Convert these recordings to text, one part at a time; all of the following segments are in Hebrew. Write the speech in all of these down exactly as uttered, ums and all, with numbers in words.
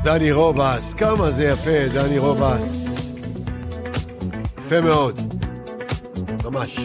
דני רובס, כמה זה יפה, דני רובס. יפה מאוד. ממש.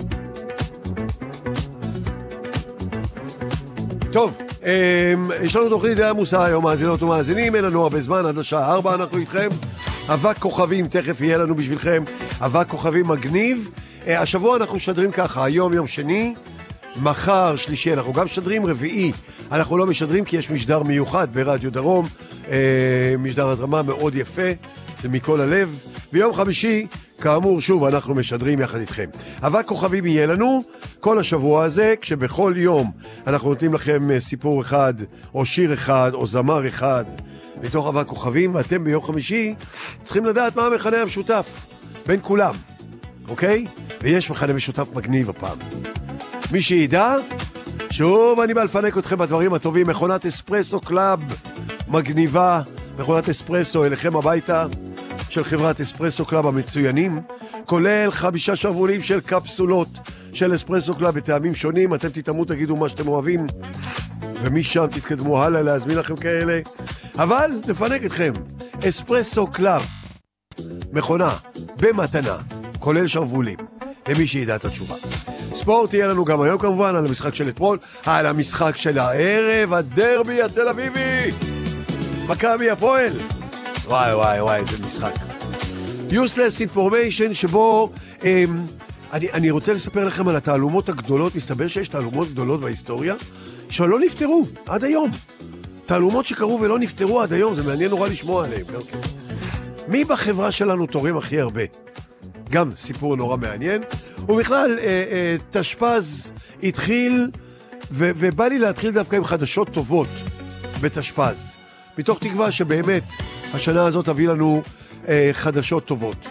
טוב, יש לנו תוכנית דעה עמוסה היום, מאזינות ומאזינים, אין לנו הרבה זמן, עד השעה ארבע אנחנו איתכם. אבק כוכבים, תכף יהיה לנו בשבילכם אבק כוכבים מגניב. השבוע אנחנו משדרים ככה, היום יום שני, מחר שלישי, אנחנו גם משדרים רביעי, אנחנו לא משדרים כי יש משדר מיוחד ברדיו דרום, משדר הדרמה מאוד יפה, זה מכל הלב. ביום חמישי, כאמור, שוב, אנחנו משדרים יחד איתכם. אבק כוכבים יהיה לנו כל השבוע הזה, כשבכל יום אנחנו נותנים לכם סיפור אחד, או שיר אחד, או זמר אחד, מתוך אבק כוכבים, ואתם ביום חמישי צריכים לדעת מה המכנה המשותף בין כולם, אוקיי? ויש מכנה משותף מגניב הפעם. מי שידע, שוב אני בא לפנק אתכם בדברים הטובים, מכונת אספרסו קלאב מגניבה, מכונת אספרסו אליכם הביתה, של חברת אספרסו קלאב המצוינים, כולל חמישה שרוולים של קפסולות של אספרסו קלאב בטעמים שונים. אתם תתאמו, תגידו מה שאתם אוהבים, ומשם תתקדמו הלאה להזמין לכם כאלה. אבל לפנק אתכם, אספרסו קלאב, מכונה במתנה, כולל שרוולים, למי שידע את התשובה. ספורט יהיה לנו גם היום כמובן, על המשחק של אתמול, על המשחק של הערב, הדרבי התל אביבי, מכבי הפועל. וואי וואי וואי, איזה משחק. Useless Information, שבו אמ, אני, אני רוצה לספר לכם על התעלומות הגדולות. מסתבר שיש תעלומות גדולות בהיסטוריה שלא נפטרו עד היום. תעלומות שקרו ולא נפטרו עד היום, זה מעניין נורא לשמוע עליהם. אוקיי. מי בחברה שלנו תורם הכי הרבה? גם סיפור נורא מעניין. ובכלל, אה, אה, תשפז התחיל, ו- ובא לי להתחיל דווקא עם חדשות טובות בתשפז. מתוך תקווה שבאמת השנה הזאת תביא לנו אה, חדשות טובות.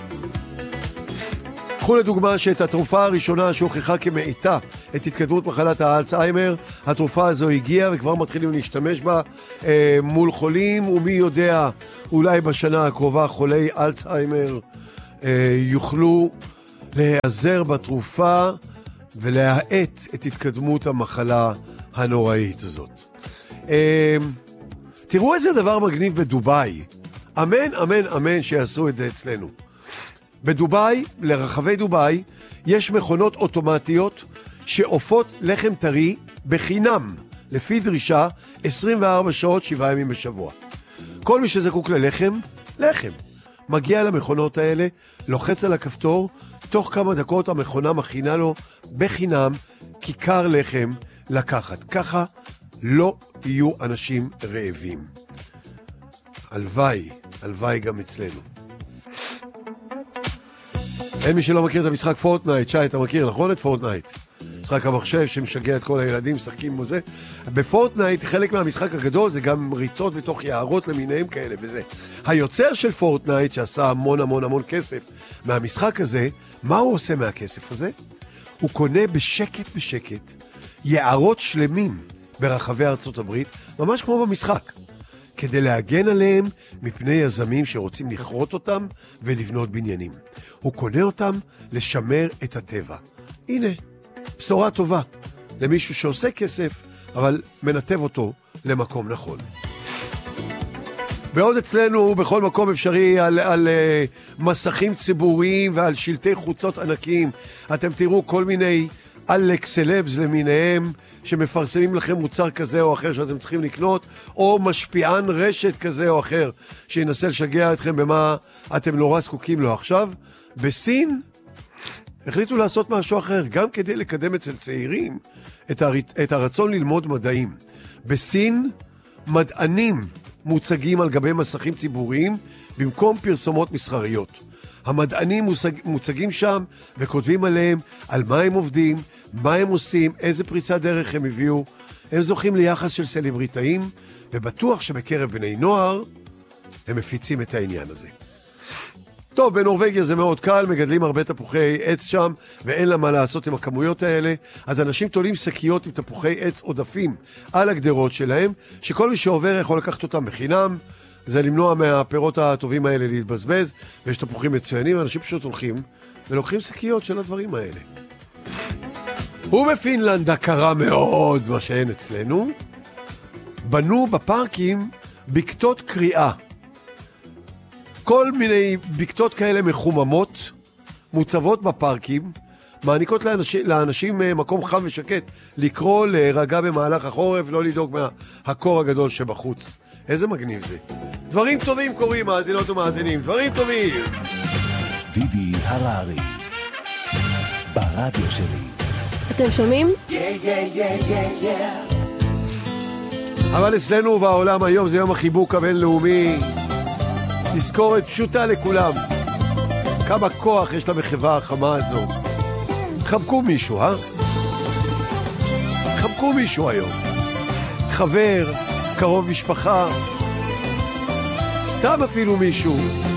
קחו לדוגמה שאת התרופה הראשונה שהוכחה כמעיטה את התקדמות מחלת האלצהיימר, התרופה הזו הגיעה וכבר מתחילים להשתמש בה אה, מול חולים, ומי יודע, אולי בשנה הקרובה חולי אלצהיימר אה, יוכלו להיעזר בתרופה ולהאט את התקדמות המחלה הנוראית הזאת. אה, תראו איזה דבר מגניב בדוביי. אמן, אמן, אמן שיעשו את זה אצלנו. בדוביי, לרחבי דוביי, יש מכונות אוטומטיות שאופות לחם טרי בחינם, לפי דרישה, עשרים וארבע שעות, שבעה ימים בשבוע. כל מי שזקוק ללחם, לחם. מגיע למכונות האלה, לוחץ על הכפתור, תוך כמה דקות המכונה מכינה לו בחינם כיכר לחם לקחת. ככה לא יהיו אנשים רעבים. הלוואי, הלוואי גם אצלנו. אין מי שלא מכיר את המשחק פורטנייט. שי, אתה מכיר, נכון? את פורטנייט. משחק המחשב שמשגע את כל הילדים, משחקים בו זה. בפורטנייט, חלק מהמשחק הגדול זה גם ריצות בתוך יערות למיניהם כאלה וזה. היוצר של פורטנייט, שעשה המון המון המון כסף מהמשחק הזה, מה הוא עושה מהכסף הזה? הוא קונה בשקט בשקט יערות שלמים ברחבי ארצות הברית, ממש כמו במשחק, כדי להגן עליהם מפני יזמים שרוצים לכרות אותם ולבנות בניינים. הוא קונה אותם לשמר את הטבע. הנה, בשורה טובה למישהו שעושה כסף, אבל מנתב אותו למקום נכון. בעוד אצלנו, בכל מקום אפשרי, על, על uh, מסכים ציבוריים ועל שלטי חוצות ענקיים, אתם תראו כל מיני אלקס סלבס למיניהם, שמפרסמים לכם מוצר כזה או אחר שאתם צריכים לקנות, או משפיען רשת כזה או אחר, שינסה לשגע אתכם במה אתם נורא זקוקים לו עכשיו. בסין החליטו לעשות משהו אחר, גם כדי לקדם אצל צעירים את, הר... את הרצון ללמוד מדעים. בסין מדענים מוצגים על גבי מסכים ציבוריים במקום פרסומות מסחריות. המדענים מוצג, מוצגים שם וכותבים עליהם על מה הם עובדים, מה הם עושים, איזה פריצת דרך הם הביאו. הם זוכים ליחס של סלבריטאים, ובטוח שבקרב בני נוער הם מפיצים את העניין הזה. טוב, בנורווגיה זה מאוד קל, מגדלים הרבה תפוחי עץ שם, ואין לה מה לעשות עם הכמויות האלה, אז אנשים תולים שקיות עם תפוחי עץ עודפים על הגדרות שלהם, שכל מי שעובר יכול לקחת אותם בחינם. זה למנוע מהפירות הטובים האלה להתבזבז, ויש תפוחים מצוינים, אנשים פשוט הולכים ולוקחים שקיות של הדברים האלה. ובפינלנד הקרה מאוד, מה שאין אצלנו, בנו בפארקים בקתות קריאה. כל מיני בקתות כאלה מחוממות, מוצבות בפארקים, מעניקות לאנשים, לאנשים מקום חם ושקט, לקרוא, להירגע במהלך החורף, לא לדאוג מהקור הגדול שבחוץ. איזה מגניב זה. דברים טובים קורים, מאזינות ומאזינים, דברים טובים. דידי הררי, ברדיו שלי. אתם שומעים? Yeah, yeah, yeah, yeah, yeah. אבל אצלנו בעולם היום זה יום החיבוק הבינלאומי. תזכורת פשוטה לכולם. כמה כוח יש למחווה החמה הזו. חבקו מישהו, אה? חבקו מישהו היום. חבר, קרוב משפחה, סתם אפילו מישהו.